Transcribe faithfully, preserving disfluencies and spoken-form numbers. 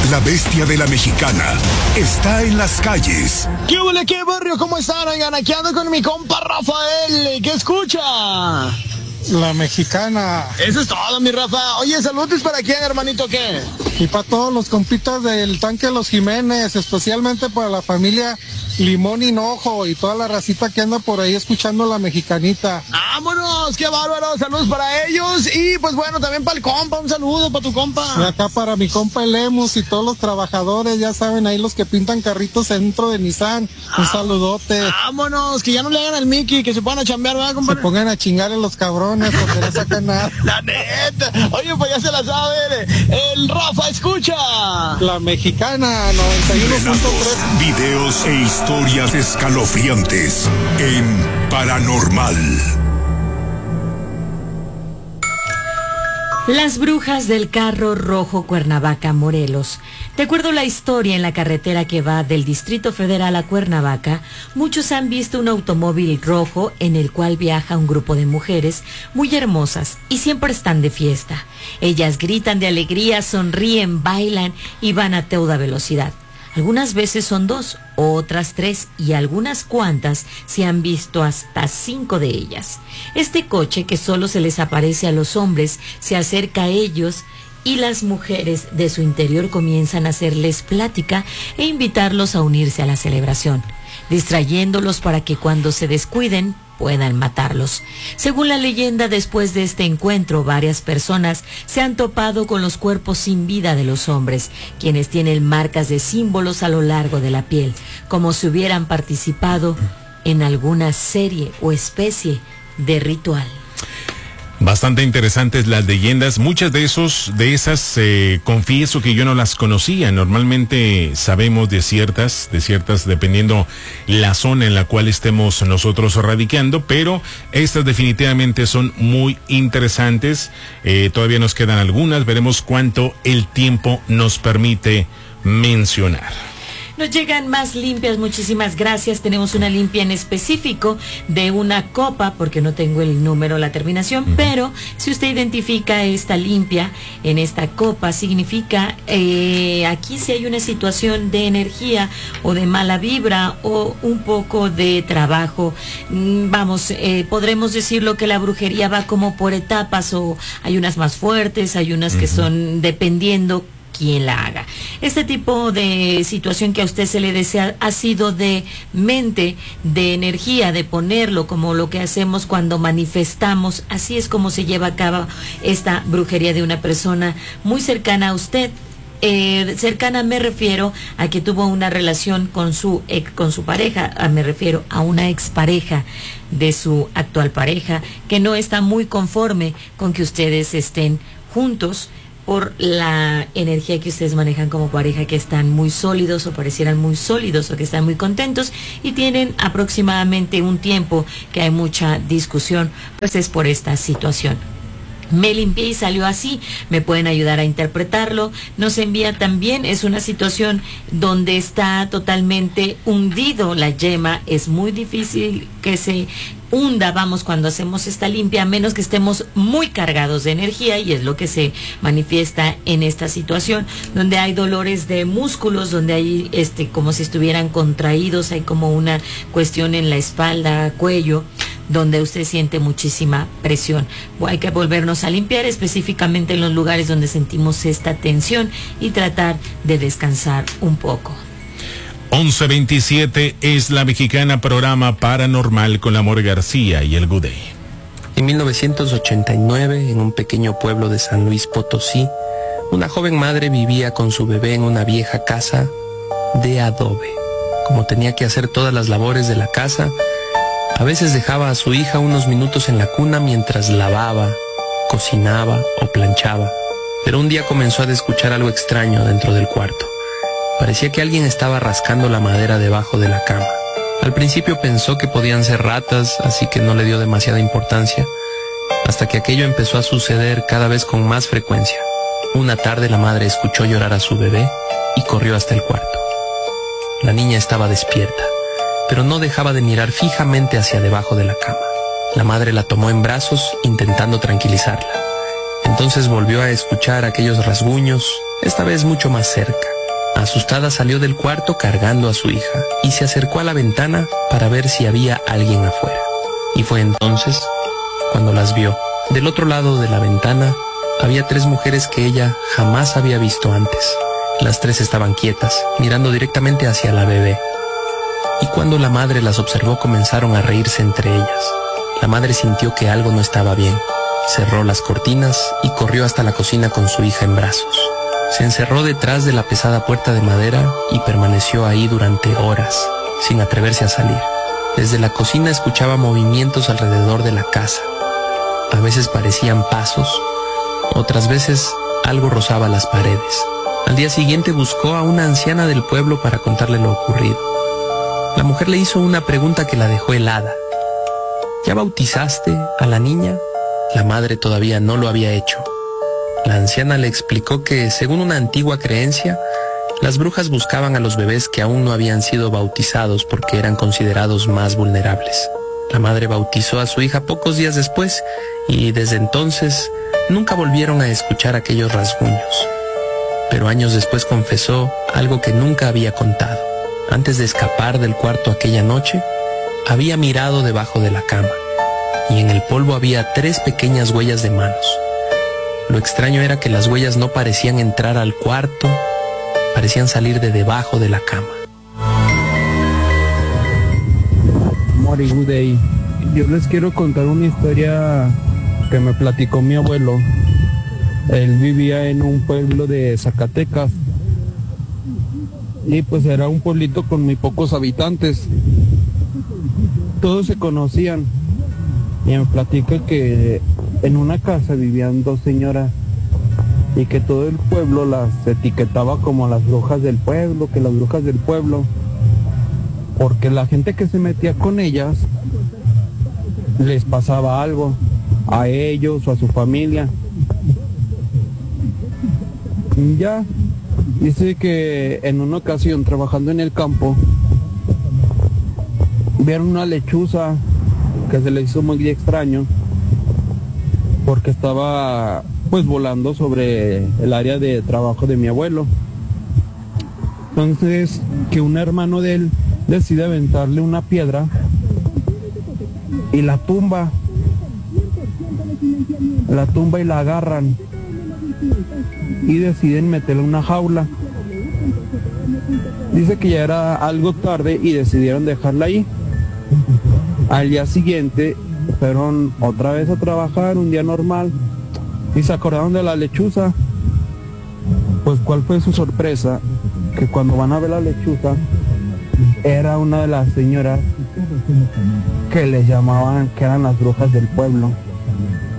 La bestia de la mexicana está en las calles. ¿Qué huele, qué barrio? ¿Cómo están? Oigan, aquí ando con mi compa Rafael. ¿Qué escucha? La mexicana. Eso es todo, mi Rafa. Oye, saludos para quién, hermanito, ¿qué? Y para todos los compitas del tanque de los Jiménez, especialmente para la familia Limón Hinojo y toda la racita que anda por ahí escuchando la mexicanita. ¡Vámonos! ¡Qué bárbaro! Saludos para ellos y pues bueno, también para el compa, un saludo para tu compa. Y acá para mi compa el Lemus y todos los trabajadores, ya saben, ahí los que pintan carritos dentro de Nissan. Un saludote. ¡Vámonos! Que ya no le hagan al Mickey, que se pongan a chambear, ¿verdad, compa? Se pongan a chingar en los cabrones porque no sacan nada. La neta. Oye, pues ya se la sabe. El Rafa escucha. La mexicana noventa y uno punto tres. Videos e historias escalofriantes en Paranormal. Las brujas del carro rojo Cuernavaca, Morelos. De acuerdo a la historia, en la carretera que va del Distrito Federal a Cuernavaca, muchos han visto un automóvil rojo en el cual viaja un grupo de mujeres muy hermosas y siempre están de fiesta. Ellas gritan de alegría, sonríen, bailan y van a toda velocidad. Algunas veces son dos, otras tres y algunas cuantas se han visto hasta cinco de ellas. Este coche, que solo se les aparece a los hombres, se acerca a ellos y las mujeres de su interior comienzan a hacerles plática e invitarlos a unirse a la celebración, distrayéndolos para que cuando se descuiden puedan matarlos. Según la leyenda, después de este encuentro, varias personas se han topado con los cuerpos sin vida de los hombres, quienes tienen marcas de símbolos a lo largo de la piel, como si hubieran participado en alguna serie o especie de ritual. Bastante interesantes las leyendas, muchas de esos, de esas, eh, confieso que yo no las conocía. Normalmente sabemos de ciertas, de ciertas, dependiendo la zona en la cual estemos nosotros radicando, pero estas definitivamente son muy interesantes. Eh, todavía nos quedan algunas, veremos cuánto el tiempo nos permite mencionar. Nos llegan más limpias, muchísimas gracias. Tenemos una limpia en específico de una copa, porque no tengo el número, la terminación, uh-huh. Pero si usted identifica esta limpia en esta copa, significa eh, aquí si hay una situación de energía o de mala vibra o un poco de trabajo. Vamos, eh, podremos decirlo que la brujería va como por etapas, o hay unas más fuertes, hay unas uh-huh. que son dependiendo quien la haga. Este tipo de situación que a usted se le desea ha sido de mente, de energía, de ponerlo como lo que hacemos cuando manifestamos. Así es como se lleva a cabo esta brujería de una persona muy cercana a usted. Eh, cercana me refiero a que tuvo una relación con su ex, con su pareja, a, me refiero a una expareja de su actual pareja, que no está muy conforme con que ustedes estén juntos, por la energía que ustedes manejan como pareja, que están muy sólidos o parecieran muy sólidos o que están muy contentos y tienen aproximadamente un tiempo que hay mucha discusión, pues es por esta situación. Me limpié y salió así, me pueden ayudar a interpretarlo. Nos envía también, es una situación donde está totalmente hundido la yema, es muy difícil que se hunda, vamos, cuando hacemos esta limpia, a menos que estemos muy cargados de energía, y es lo que se manifiesta en esta situación, donde hay dolores de músculos, donde hay este como si estuvieran contraídos, hay como una cuestión en la espalda, cuello, donde usted siente muchísima presión. Hay que volvernos a limpiar específicamente en los lugares donde sentimos esta tensión y tratar de descansar un poco. once veintisiete es La Mexicana, programa paranormal con Amor García y el Gudey. En mil novecientos ochenta y nueve, en un pequeño pueblo de San Luis Potosí, una joven madre vivía con su bebé en una vieja casa de adobe. Como tenía que hacer todas las labores de la casa, a veces dejaba a su hija unos minutos en la cuna mientras lavaba, cocinaba o planchaba. Pero un día comenzó a escuchar algo extraño dentro del cuarto. Parecía que alguien estaba rascando la madera debajo de la cama. Al principio pensó que podían ser ratas, así que no le dio demasiada importancia, hasta que aquello empezó a suceder cada vez con más frecuencia. Una tarde la madre escuchó llorar a su bebé y corrió hasta el cuarto. La niña estaba despierta, pero no dejaba de mirar fijamente hacia debajo de la cama. La madre la tomó en brazos intentando tranquilizarla. Entonces volvió a escuchar aquellos rasguños, esta vez mucho más cerca. Asustada salió del cuarto cargando a su hija y se acercó a la ventana para ver si había alguien afuera. Y fue entonces cuando las vio. Del otro lado de la ventana había tres mujeres que ella jamás había visto antes. Las tres estaban quietas, mirando directamente hacia la bebé. Y cuando la madre las observó, comenzaron a reírse entre ellas. La madre sintió que algo no estaba bien. Cerró las cortinas y corrió hasta la cocina con su hija en brazos. Se encerró detrás de la pesada puerta de madera y permaneció ahí durante horas, sin atreverse a salir. Desde la cocina escuchaba movimientos alrededor de la casa. A veces parecían pasos, otras veces algo rozaba las paredes. Al día siguiente buscó a una anciana del pueblo para contarle lo ocurrido. La mujer le hizo una pregunta que la dejó helada. ¿Ya bautizaste a la niña? La madre todavía no lo había hecho. La anciana le explicó que, según una antigua creencia, las brujas buscaban a los bebés que aún no habían sido bautizados porque eran considerados más vulnerables. La madre bautizó a su hija pocos días después y desde entonces nunca volvieron a escuchar aquellos rasguños. Pero años después confesó algo que nunca había contado. Antes de escapar del cuarto aquella noche, había mirado debajo de la cama y en el polvo había tres pequeñas huellas de manos. Lo extraño era que las huellas no parecían entrar al cuarto, parecían salir de debajo de la cama. Mori Good Day. Yo les quiero contar una historia que me platicó mi abuelo. Él vivía en un pueblo de Zacatecas y pues era un pueblito con muy pocos habitantes. Todos se conocían y me platica que en una casa vivían dos señoras y que todo el pueblo las etiquetaba como las brujas del pueblo, que las brujas del pueblo, porque la gente que se metía con ellas les pasaba algo, a ellos o a su familia. Ya, dice que en una ocasión trabajando en el campo, vieron una lechuza que se le hizo muy extraño, porque estaba pues volando sobre el área de trabajo de mi abuelo. Entonces que un hermano de él decide aventarle una piedra y la tumba, la tumba y la agarran y deciden meterle una jaula. Dice que ya era algo tarde y decidieron dejarla ahí. Al día siguiente fueron otra vez a trabajar, un día normal, y se acordaron de la lechuza. Pues ¿cuál fue su sorpresa? Que cuando van a ver la lechuza, era una de las señoras que les llamaban que eran las brujas del pueblo.